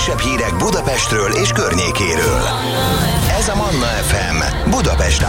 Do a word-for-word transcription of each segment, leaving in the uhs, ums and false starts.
legfrissebb hírek Budapestről és környékéről. Ez a Manna ef em Budapest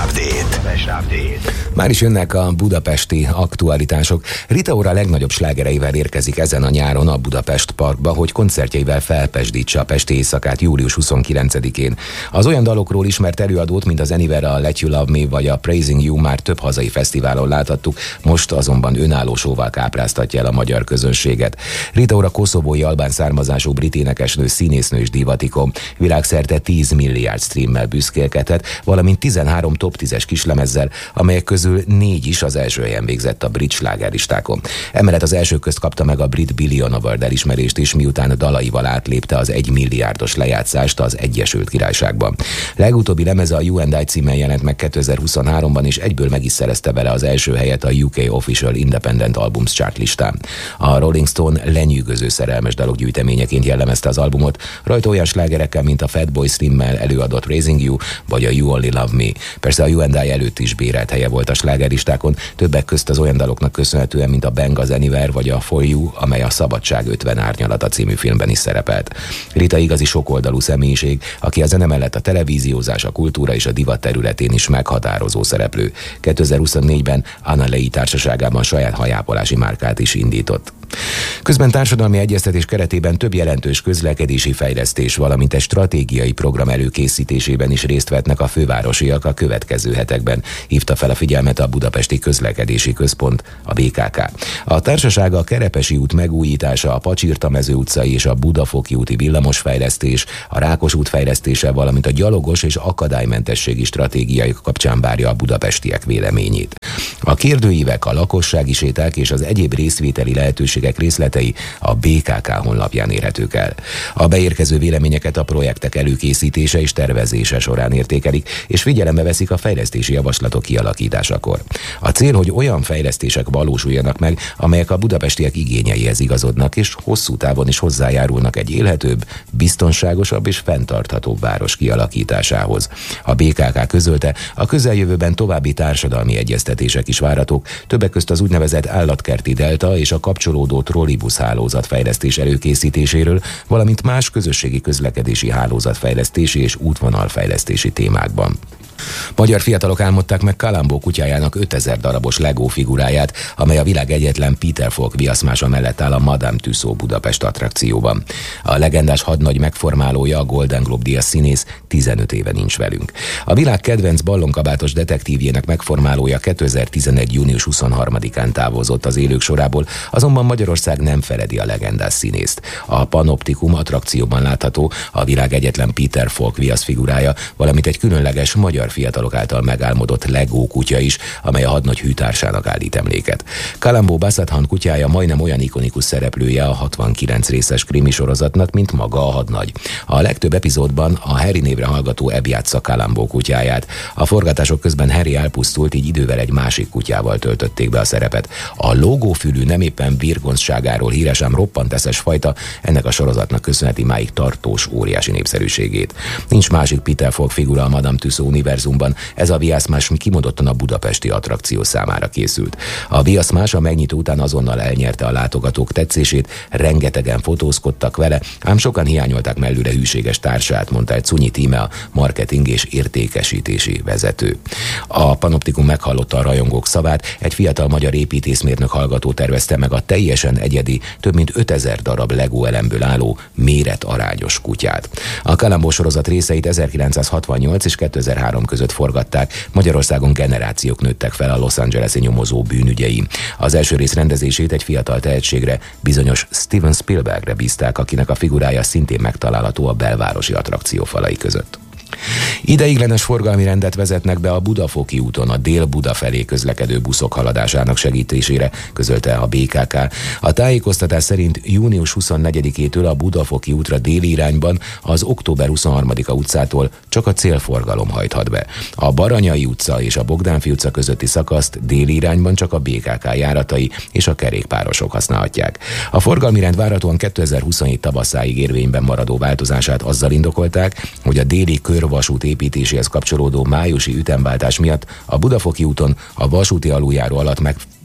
Update. Már is jönnek a budapesti aktualitások. Rita Ora legnagyobb slágereivel érkezik ezen a nyáron a Budapest Parkba, hogy koncertjeivel felpesdítse a pesti éjszakát július huszonkilencedikén. Az olyan dalokról ismert előadót, mint az Anywhere, a Let You Love Me vagy a Praising You már több hazai fesztiválon láthattuk, most azonban önálló showval kápráztatja el a magyar közönséget. Rita Ora koszovói albán származású brit énekesnő, színésznő és divatikon, világszerte tíz milliárd streammel büszkélkedhet, valamint tizenhárom top tízes kislemezzel, amelyek közül négy is az első helyen végzett a brit slágerlistákon. Emellett az elsők közt kapta meg a brit Billion Award elismerést is, miután dalaival átlépte az egy milliárdos lejátszást az Egyesült Királyságban. Legutóbbi lemeze a You and I címen jelent meg kétezer-huszonháromban, és egyből meg is szerezte vele az első helyet a U K Official Independent Albums Chart listán. A Rolling Stone lenyűgöző szerelmes dalok gyűjteményeként jellemezte az albumot, rajta olyan slágerekkel, mint a Fatboy Slimmel előadott Raising You vagy a You Only Love Me. Persze a You and I előtt is bérelt helye volt a slágerlistákon, többek közt az olyan daloknak köszönhetően, mint a Bang, az Anywhere vagy a For You, amely a Szabadság ötven árnyalata című filmben is szerepelt. Rita igazi sokoldalú személyiség, aki a zene mellett a televíziózás, a kultúra és a divat területén is meghatározó szereplő. kétezer-huszonnégyben Anna Lei társaságában saját hajápolási márkát is indított. Közben társadalmi egyeztetés keretében több jelentős közlekedési fejlesztés, valamint egy stratégiai program előkészítésében is részt vettnek a fővárosiak a következő hetekben, hívta fel a figyelmet a Budapesti Közlekedési Központ, a bé ká ká. A társaság a Kerepesi út megújítása, a Pacsirta-mező utcai és a Budafoki úti villamosfejlesztés, a Rákos út fejlesztése, valamint a gyalogos és akadálymentességi stratégiai kapcsán várja a budapestiek véleményét. A kérdőívek, a lakossági séták és az egyéb részvételi lehetőségek részletei a bé ká ká honlapján érhetők el. A beérkező véleményeket a projektek előkészítése és tervezése során értékelik, és figyelembe veszik a fejlesztési javaslatok kialakításakor. A cél, hogy olyan fejlesztések valósuljanak meg, amelyek a budapestiek igényeihez igazodnak, és hosszú távon is hozzájárulnak egy élhetőbb, biztonságosabb és fenntarthatóbb város kialakításához. A bé ká ká közölte, a közeljövőben további társadalmi egyeztetések is várhatók, többek közt az úgynevezett állatkerti delta és a kapcsolódó trollibusz hálózat fejlesztés előkészítéséről, valamint más közösségi közlekedési hálózatfejlesztési és útvonalfejlesztési témákban. Magyar fiatalok álmodták meg Columbo kutyájának ötezer darabos Lego figuráját, amely a világ egyetlen Peter Falk viaszmása mellett áll a Madame Tussauds Budapest attrakcióban. A legendás hadnagy megformálója, a Golden Globe-díjas színész tizenöt éve nincs velünk. A világ kedvenc ballonkabátos detektívjének megformálója kétezer-tizenegy június huszonharmadikán távozott az élők sorából, azonban Magyarország nem feledi a legendás színészt. A Panoptikum attrakcióban látható a világ egyetlen Peter Falk viasz figurája, valamint egy különleges magyar fiatalok által megálmodott Lego kutya is, amely a hadnagy hűtársának állít emléket. Columbo Bassethan kutyája majdnem olyan ikonikus szereplője a hatvankilenc részes krimi sorozatnak, mint maga a hadnagy. A legtöbb epizódban a Harry névre hallgató Ebb játsza Columbo kutyáját. A forgatások közben Harry elpusztult, így idővel egy másik kutyával töltötték be a szerepet. A lógófülű nem éppen virgonzságáról híres, ám roppant eszes fajta, ennek a sorozatnak köszönheti máig tartós óriási népszerűségét. Nincs másik Peter Falk figura a Madame Tussauds univerzumban, ez a viaszmás kimondottan a budapesti attrakció számára készült. A viaszmás a megnyitó után azonnal elnyerte a látogatók tetszését, rengetegen fotózkodtak vele, ám sokan hiányolták mellőle hűséges társát, mondta egy Cunyi Tíme, a marketing és értékesítési vezető. A Panoptikum meghallotta a rajongók szavát, egy fiatal magyar építészmérnök hallgató tervezte meg a teljesen egyedi, több mint ötezer darab Lego elemből álló, méretarányos kutyát. A Columbo sorozat részeit ezerkilencszázhatvannyolc és kétezer-három között forgatták, Magyarországon generációk nőttek fel a Los Angeles-i nyomozó bűnügyei. Az első rész rendezését egy fiatal tehetségre, bizonyos Steven Spielbergre bízták, akinek a figurája szintén megtalálható a belvárosi attrakció falai között. Ideiglenes forgalmi rendet vezetnek be a Budafoki úton a Dél-Buda felé közlekedő buszok haladásának segítésére, közölte a bé ká ká. A tájékoztatás szerint június huszonnegyedikétől a Budafoki útra déli irányban az október huszonharmadika utcától csak a célforgalom hajthat be. A Baranyai utca és a Bogdánfi utca közötti szakaszt déli irányban csak a bé ká ká járatai és a kerékpárosok használhatják. A forgalmi rend várhatóan kétezer-huszonhét tavaszáig érvényben maradó változását azzal indokolták, hogy a déli körvasút építéséhez kapcsolódó májusi ütemváltás miatt a Budafoki úton a vasúti aluljáró alatt meg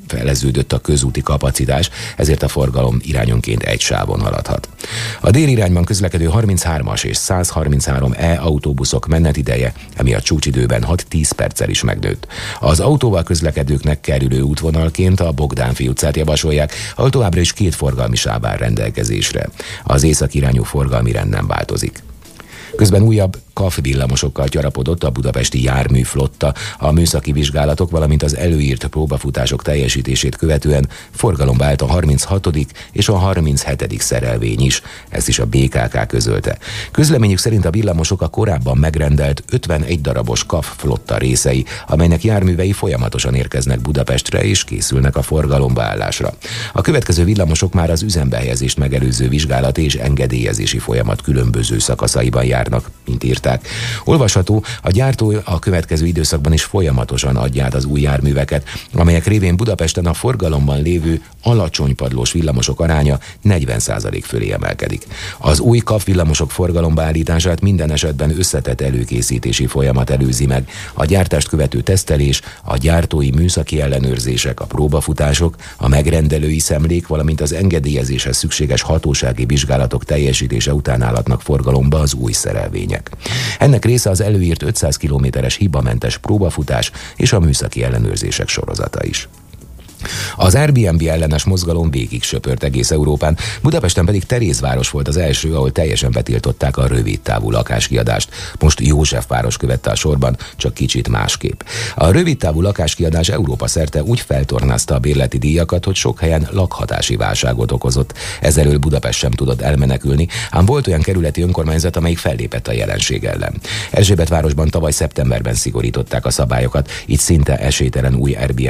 feleződött a közúti kapacitás, ezért a forgalom irányonként egy sávon haladhat. A déli irányban közlekedő harminchármas és százharminchárom E autóbuszok menetideje emiatt csúcsidőben hat-tíz perccel is megnőtt. Az autóval közlekedőknek kerülő útvonalként a Bogdánfi utcát javasolják, ahol továbbra is két forgalmi sáv áll rendelkezésre. Az északirányú forgalmi rend nem változik. Közben újabb kaf villamosokkal gyarapodott a budapesti járműflotta. A műszaki vizsgálatok, valamint az előírt próbafutások teljesítését követően forgalomba állt a harminchatodik és a harminchetedik szerelvény is. Ezt is a bé ká ká közölte. Közleményük szerint a villamosok a korábban megrendelt ötvenegy darabos kaf flotta részei, amelynek járművei folyamatosan érkeznek Budapestre és készülnek a forgalomba állásra. A következő villamosok már az üzembe helyezést megelőző vizsgálat és engedélyezési folyamat különböző szakaszaiban járnak, mint írt. Olvasható, a gyártó a következő időszakban is folyamatosan adja át az új járműveket, amelyek révén Budapesten a forgalomban lévő alacsony padlós villamosok aránya negyven százalék fölé emelkedik. Az új kaf villamosok forgalomba állítását minden esetben összetett előkészítési folyamat előzi meg. A gyártást követő tesztelés, a gyártói műszaki ellenőrzések, a próbafutások, a megrendelői szemlék, valamint az engedélyezéshez szükséges hatósági vizsgálatok teljesítése után állhatnak forgalomba az új szerelvények. Ennek része az előírt ötszáz kilométeres hibamentes próbafutás és a műszaki ellenőrzések sorozata is. Az Airbnb ellenes mozgalom végig söpört egész Európán, Budapesten pedig Terézváros volt az első, ahol teljesen betiltották a rövidtávú lakáskiadást. Most Józsefváros követte a sorban, csak kicsit másképp. A rövidtávú lakáskiadás Európa szerte úgy feltornázta a bérleti díjakat, hogy sok helyen lakhatási válságot okozott. Ezelől Budapest sem tudott elmenekülni, ám volt olyan kerületi önkormányzat, amelyik fellépett a jelenség ellen. Erzsébetvárosban tavaly szeptemberben szigorították a szabályokat, így szinte esélytelen új Airbnb